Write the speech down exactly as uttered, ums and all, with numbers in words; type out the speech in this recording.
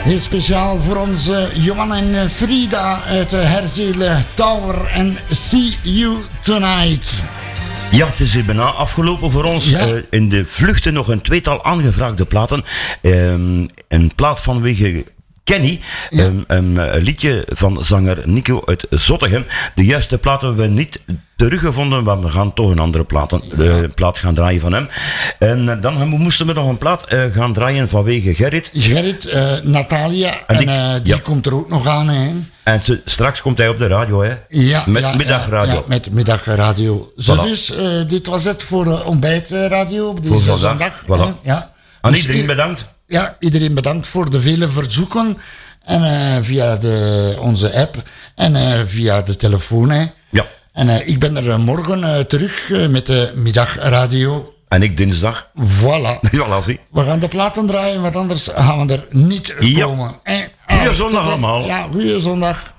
Heel speciaal voor onze Johan en Frida uit de Herzele Tower en See You Tonight. Ja, het is hier bijna afgelopen voor ons. Ja. Uh, in de vluchten nog een tweetal aangevraagde platen. Uh, een plaat vanwege Kenny, ja. um, um, een liedje van zanger Nico uit Zottegem. De juiste plaat hebben we niet teruggevonden, maar we gaan toch een andere plaat, ja. uh, plaat gaan draaien van hem. En uh, dan moesten we nog een plaat uh, gaan draaien vanwege Gerrit. Gerrit, uh, Natalia, en, en die, uh, die ja. komt er ook nog aan, hè. En ze, straks komt hij op de radio, hè? Ja, met ja, middagradio. Ja, met middagradio. Zo voilà. Dus, uh, dit was het voor uh, ontbijtradio op deze voor zondag. Voilà. Ja. Aan dus, iedereen bedankt. Ja, iedereen bedankt voor de vele verzoeken. En uh, via de, onze app en uh, via de telefoon. Hè. Ja. En uh, ik ben er uh, morgen uh, terug uh, met de middagradio. En ik dinsdag. Voilà. Voilà, zie. We gaan de platen draaien, want anders gaan we er niet ja. komen. Goeie zondag allemaal. Ja, goeie zondag.